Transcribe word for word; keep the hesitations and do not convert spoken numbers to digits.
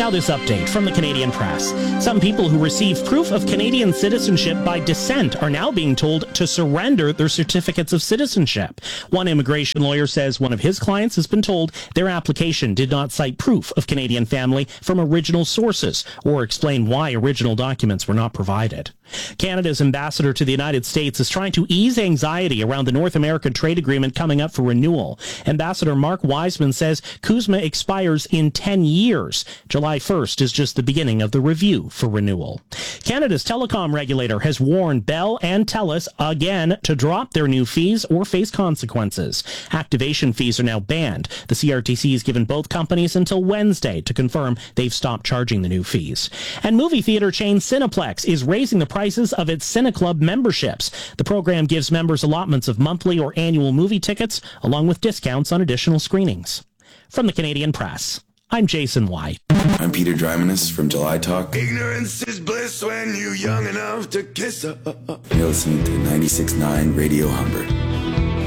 Now this update from the Canadian Press. Some people who receive proof of Canadian citizenship by descent are now being told to surrender their certificates of citizenship. One immigration lawyer says one of his clients has been told their application did not cite proof of Canadian family from original sources or explain why original documents were not provided. Canada's ambassador to the United States is trying to ease anxiety around the North American trade agreement coming up for renewal. Ambassador Mark Wiseman says CUSMA expires in ten years. July first is just the beginning of the review for renewal. Canada's telecom regulator has warned Bell and TELUS again to drop their new fees or face consequences. Activation fees are now banned. The C R T C has given both companies until Wednesday to confirm they've stopped charging the new fees. And movie theater chain Cineplex is raising the prices of its CineClub memberships. The program gives members allotments of monthly or annual movie tickets, along with discounts on additional screenings. From the Canadian Press, I'm Jason White. I'm Peter Drymanis from July Talk. Ignorance is bliss when you're young enough to kiss. Uh, uh, uh. You're listening to ninety-six point nine Radio Humber.